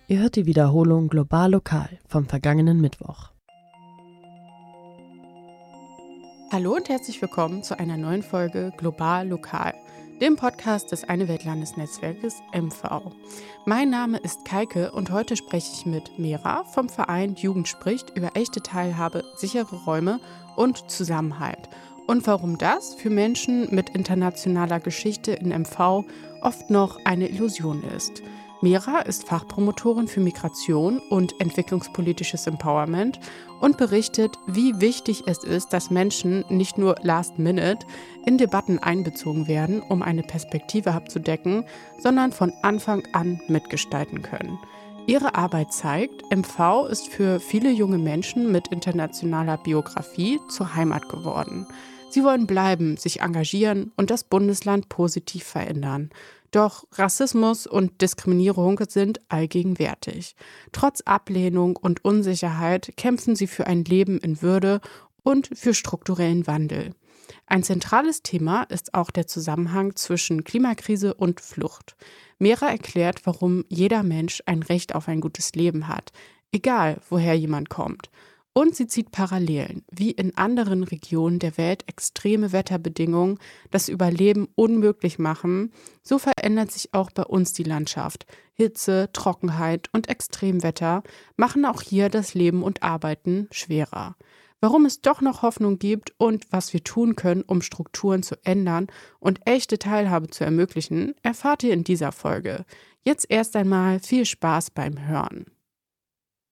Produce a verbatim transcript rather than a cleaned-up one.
Ihr hört die Wiederholung Global Lokal vom vergangenen Mittwoch. Hallo und herzlich willkommen zu einer neuen Folge Global Lokal, dem Podcast des Eine Welt Landesnetzwerkes M V. Mein Name ist Kaike und heute spreche ich mit Mera vom Verein Jugend spricht über echte Teilhabe, sichere Räume und Zusammenhalt. Und warum das für Menschen mit internationaler Geschichte in M V oft noch eine Illusion ist. Mera ist Fachpromotorin für Migration und entwicklungspolitisches Empowerment und berichtet, wie wichtig es ist, dass Menschen nicht nur last minute in Debatten einbezogen werden, um eine Perspektive abzudecken, sondern von Anfang an mitgestalten können. Ihre Arbeit zeigt, M V ist für viele junge Menschen mit internationaler Biografie zur Heimat geworden. Sie wollen bleiben, sich engagieren und das Bundesland positiv verändern. Doch Rassismus und Diskriminierung sind allgegenwärtig. Trotz Ablehnung und Unsicherheit kämpfen sie für ein Leben in Würde und für strukturellen Wandel. Ein zentrales Thema ist auch der Zusammenhang zwischen Klimakrise und Flucht. Mera erklärt, warum jeder Mensch ein Recht auf ein gutes Leben hat, egal woher jemand kommt. Und sie zieht Parallelen, wie in anderen Regionen der Welt extreme Wetterbedingungen das Überleben unmöglich machen, so verändert sich auch bei uns die Landschaft. Hitze, Trockenheit und Extremwetter machen auch hier das Leben und Arbeiten schwerer. Warum es doch noch Hoffnung gibt und was wir tun können, um Strukturen zu ändern und echte Teilhabe zu ermöglichen, erfahrt ihr in dieser Folge. Jetzt erst einmal viel Spaß beim Hören.